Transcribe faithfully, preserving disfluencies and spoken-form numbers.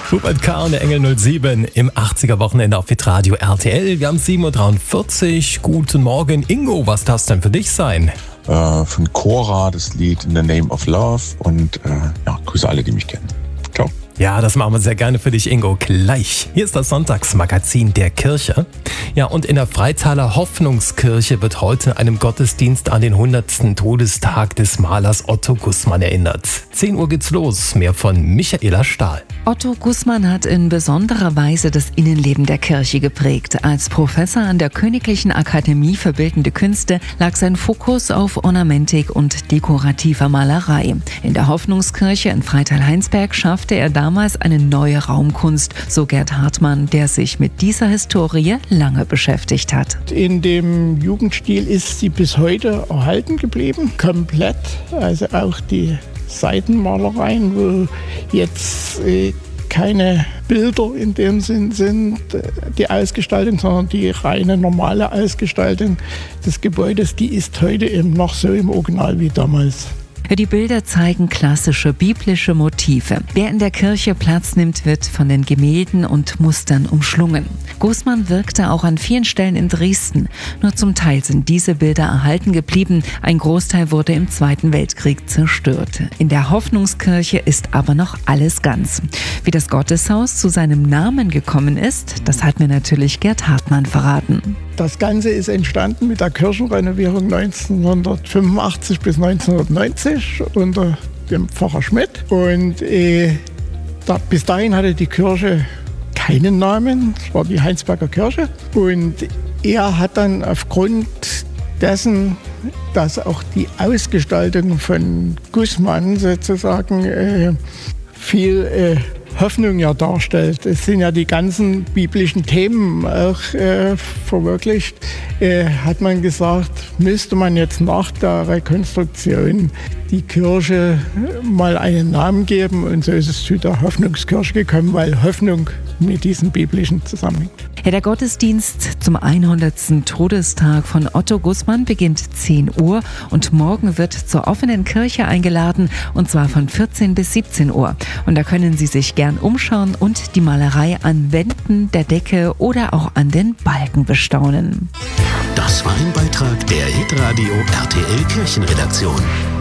Hubert K. und der Engel null sieben im achtziger-Wochenende auf Hitradio R T L. Wir haben sieben Uhr dreiundvierzig. Guten Morgen, Ingo. Was darf es denn für dich sein? Äh, von Cora das Lied In the Name of Love. Und äh, ja, grüße alle, die mich kennen. Ciao. Ja, das machen wir sehr gerne für dich, Ingo. Gleich. Hier ist das Sonntagsmagazin der Kirche. Ja, und in der Freitaler Hoffnungskirche wird heute in einem Gottesdienst an den hundertsten Todestag des Malers Otto Gußmann erinnert. zehn Uhr geht's los. Mehr von Michaela Stahl. Otto Gußmann hat in besonderer Weise das Innenleben der Kirche geprägt. Als Professor an der Königlichen Akademie für Bildende Künste lag sein Fokus auf Ornamentik und dekorativer Malerei. In der Hoffnungskirche in Freital-Heinsberg schaffte er damals eine neue Raumkunst, so Gerd Hartmann, der sich mit dieser Historie lange beschäftigt hat. In dem Jugendstil ist sie bis heute erhalten geblieben, komplett. Also auch die Seitenmalereien, wo jetzt äh, keine Bilder in dem Sinn sind, die Ausgestaltung, sondern die reine normale Ausgestaltung des Gebäudes, die ist heute eben noch so im Original wie damals. Die Bilder zeigen klassische biblische Motive. Wer in der Kirche Platz nimmt, wird von den Gemälden und Mustern umschlungen. Gußmann wirkte auch an vielen Stellen in Dresden. Nur zum Teil sind diese Bilder erhalten geblieben. Ein Großteil wurde im Zweiten Weltkrieg zerstört. In der Hoffnungskirche ist aber noch alles ganz. Wie das Gotteshaus zu seinem Namen gekommen ist, das hat mir natürlich Gerd Hartmann verraten. Das Ganze ist entstanden mit der Kirchenrenovierung neunzehnhundertfünfundachtzig bis neunzehnhundertneunzig unter dem Pfarrer Schmidt. Und äh, da, bis dahin hatte die Kirche keinen Namen, es war die Heinsberger Kirche. Und er hat dann aufgrund dessen, dass auch die Ausgestaltung von Gußmann sozusagen äh, viel äh, Hoffnung ja darstellt. Es sind ja die ganzen biblischen Themen auch äh, verwirklicht. Äh, hat man gesagt, müsste man jetzt nach der Rekonstruktion die Kirche mal einen Namen geben. Und so ist es zu der Hoffnungskirche gekommen, weil Hoffnung mit diesem biblischen zusammenhängt. Ja, der Gottesdienst zum hundertsten Todestag von Otto Gußmann beginnt zehn Uhr und morgen wird zur offenen Kirche eingeladen, und zwar von vierzehn bis siebzehn Uhr. Und da können Sie sich gern umschauen und die Malerei an Wänden, der Decke oder auch an den Balken bestaunen. Das war ein Beitrag der Hitradio R T L Kirchenredaktion.